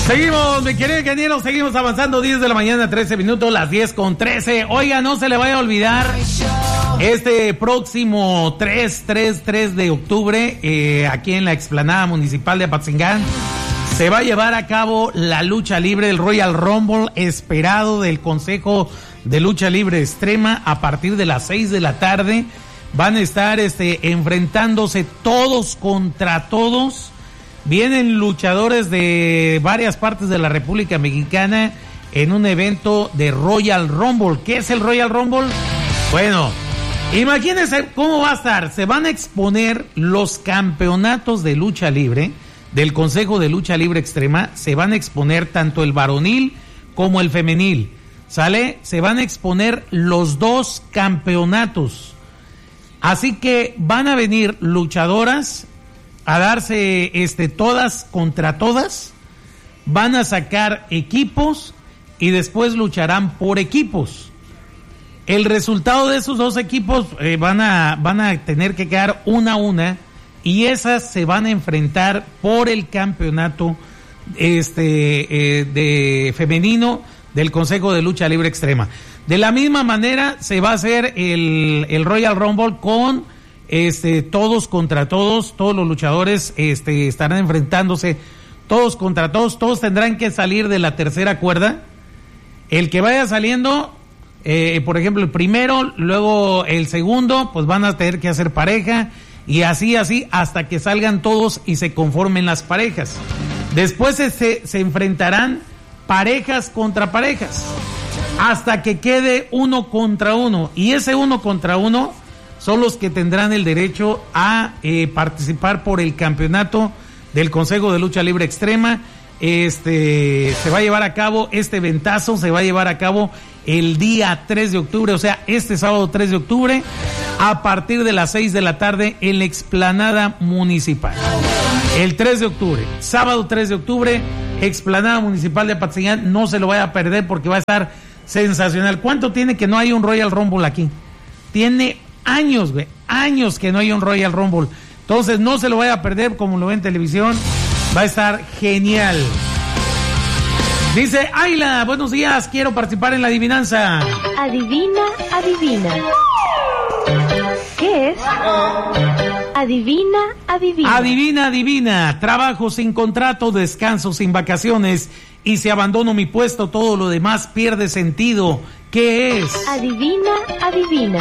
Seguimos, mi querido ingeniero, seguimos avanzando. 10 de la mañana, 13 minutos, las 10:13. Oiga, no se le vaya a olvidar, este próximo 3 de octubre, aquí en la explanada municipal de Apatzingán, se va a llevar a cabo la lucha libre, el Royal Rumble esperado del Consejo de Lucha Libre Extrema. A partir de las 6 de la tarde van a estar enfrentándose todos contra todos. Vienen luchadores de varias partes de la República Mexicana en un evento de Royal Rumble. ¿Qué es el Royal Rumble? Bueno, imagínense cómo va a estar. Se van a exponer los campeonatos de lucha libre del Consejo de Lucha Libre Extrema. Se van a exponer tanto el varonil como el femenil. ¿Sale? Se van a exponer los dos campeonatos. Así que van a venir luchadoras a darse todas contra todas, van a sacar equipos y después lucharán por equipos. El resultado de esos dos equipos van a tener que quedar una a una, y esas se van a enfrentar por el campeonato de femenino del Consejo de Lucha Libre Extrema. De la misma manera se va a hacer el Royal Rumble con todos contra todos. Todos los luchadores estarán enfrentándose todos contra todos. Todos tendrán que salir de la tercera cuerda. El que vaya saliendo, por ejemplo, el primero, luego el segundo, pues van a tener que hacer pareja, y así hasta que salgan todos y se conformen las parejas. Después se enfrentarán parejas contra parejas hasta que quede uno contra uno, y ese uno contra uno son los que tendrán el derecho a participar por el campeonato del Consejo de Lucha Libre Extrema. Se va a llevar a cabo este eventazo, se va a llevar a cabo el día 3 de octubre, o sea, este sábado 3 de octubre, a partir de las 6 de la tarde en la explanada municipal. El 3 de octubre, sábado 3 de octubre, explanada municipal de Apatzingán. No se lo vaya a perder porque va a estar sensacional. ¿Cuánto tiene que no hay un Royal Rumble aquí? Tiene años, güey, años que no hay un Royal Rumble. Entonces no se lo vaya a perder como lo ve en televisión. Va a estar genial. Dice Ayla, buenos días, quiero participar en la adivinanza. Adivina, adivina. ¿Qué es? Adivina, adivina. Adivina, adivina. Trabajo sin contrato, descanso sin vacaciones, y si abandono mi puesto, todo lo demás pierde sentido. ¿Qué es? Adivina, adivina.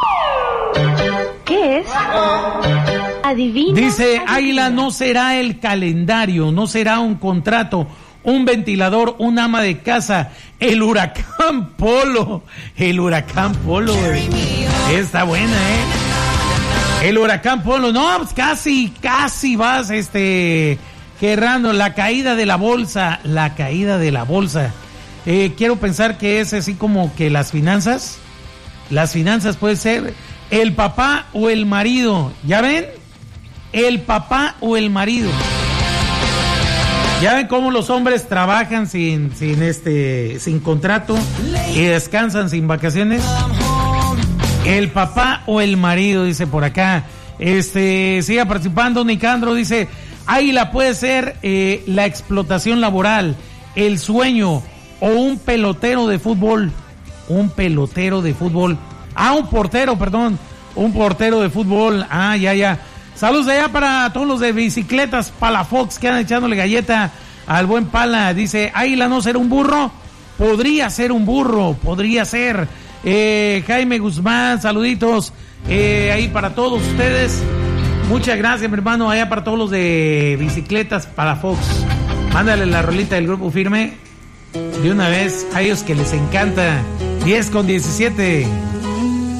¿Qué es? Adivina. Dice Águila, no será el calendario, no será un contrato, un ventilador, un ama de casa, el huracán Polo. El huracán Polo, güey. Está buena, El huracán Polo. No, pues casi vas, Gerrando, la caída de la bolsa. La caída de la bolsa. Quiero pensar que es así como que las finanzas. Las finanzas puede ser el papá o el marido. ¿Ya ven? El papá o el marido. ¿Ya ven cómo los hombres trabajan sin contrato y descansan sin vacaciones? El papá o el marido, dice por acá. Siga participando, Nicandro, dice, Águila puede ser la explotación laboral, el sueño, o un pelotero de fútbol. Un pelotero de fútbol. Un portero, perdón. Un portero de fútbol. Ya. Saludos allá para todos los de bicicletas Palafox que andan echándole galleta al buen Pala. Dice, Águila no será un burro. Podría ser un burro, podría ser. Jaime Guzmán, saluditos ahí para todos ustedes. Muchas gracias, mi hermano, allá para todos los de bicicletas Palafox. Mándale la rolita del Grupo Firme de una vez a ellos que les encanta. 10:17.